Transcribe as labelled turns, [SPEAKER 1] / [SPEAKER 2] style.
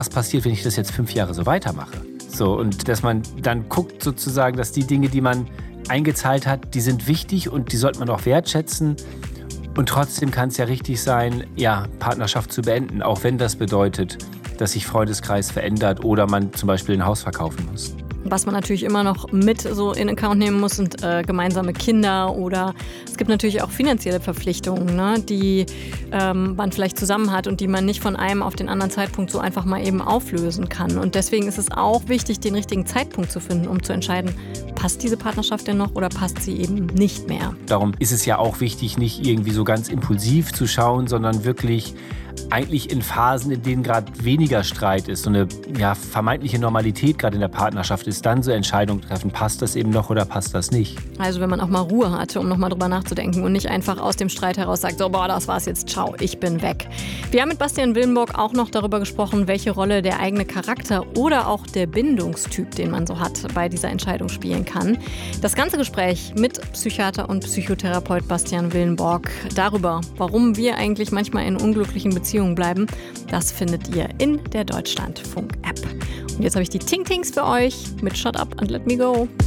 [SPEAKER 1] was passiert, wenn ich das jetzt 5 Jahre so weitermache? So, und dass man dann guckt sozusagen, dass die Dinge, die man eingezahlt hat, die sind wichtig und die sollte man auch wertschätzen. Und trotzdem kann es ja richtig sein, ja, Partnerschaft zu beenden, auch wenn das bedeutet, dass sich Freundeskreis verändert oder man zum Beispiel ein Haus verkaufen muss.
[SPEAKER 2] Was man natürlich immer noch mit so in Account nehmen muss, sind gemeinsame Kinder oder es gibt natürlich auch finanzielle Verpflichtungen, ne, die man vielleicht zusammen hat und die man nicht von einem auf den anderen Zeitpunkt so einfach mal eben auflösen kann. Und deswegen ist es auch wichtig, den richtigen Zeitpunkt zu finden, um zu entscheiden, passt diese Partnerschaft denn noch oder passt sie eben nicht mehr.
[SPEAKER 1] Darum ist es ja auch wichtig, nicht irgendwie so ganz impulsiv zu schauen, sondern wirklich eigentlich in Phasen, in denen gerade weniger Streit ist, so eine vermeintliche Normalität gerade in der Partnerschaft ist, dann so Entscheidungen treffen, passt das eben noch oder passt das nicht.
[SPEAKER 2] Also wenn man auch mal Ruhe hatte, um nochmal drüber nachzudenken und nicht einfach aus dem Streit heraus sagt, so, boah, das war's jetzt, ciao, ich bin weg. Wir haben mit Bastian Willenborg auch noch darüber gesprochen, welche Rolle der eigene Charakter oder auch der Bindungstyp, den man so hat, bei dieser Entscheidung spielen kann. Das ganze Gespräch mit Psychiater und Psychotherapeut Bastian Willenborg darüber, warum wir eigentlich manchmal in unglücklichen Beziehungen bleiben, das findet ihr in der Deutschlandfunk-App. Und jetzt habe ich die Ting-Tings für euch mit Shut Up and Let Me Go.